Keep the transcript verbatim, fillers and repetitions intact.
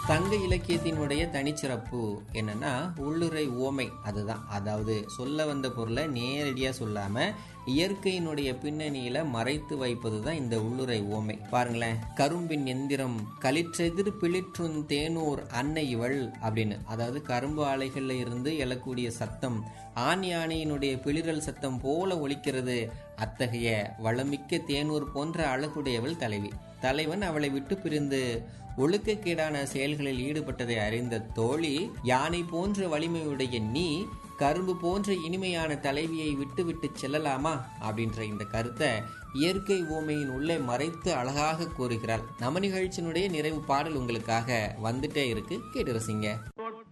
சங்க இலக்கியத்தினுடைய தனிச்சிறப்பு என்னன்னா உள்ளுரை ஓமை. அதுதான், அதாவது சொல்ல வந்த பொருளை நேரடியா சொல்லாம இயற்கையினுடைய பின்னணியில மறைத்து வைப்பது தான் இந்த உள்ளுரை ஓமை. பாருங்களேன், கரும்பின் எந்திரம் களிற்றெதிர் பிளிற்றுந் தேனூர் அன்னை இவள் அப்படின்னு. அதாவது கரும்பு ஆலைகள்ல இருந்து எழக்கூடிய சத்தம் ஆண் யானையினுடைய பிளிரல் சத்தம் போல ஒலிக்கிறது. அத்தகைய வளமிக்க தேனூர் போன்ற அழகுடையவள் தலைவி. தலைவன் அவளை விட்டு பிரிந்து ஒழுக்கக்கேடான செயல்களில் ஈடுபட்டதை அறிந்த தோழி, யானை போன்ற வலிமையுடைய நீ கரும்பு போன்ற இனிமையான தலைவியை விட்டு விட்டு செல்லலாமா அப்படின்ற இந்த கருத்தை இயற்கை ஓமையின் உள்ளே மறைத்து அழகாக கூறுகிறாள். நம்ம நிகழ்ச்சியினுடைய நிறைவு பாடல் உங்களுக்காக வந்துட்டே இருக்கு, கேட்டு ரசிங்க.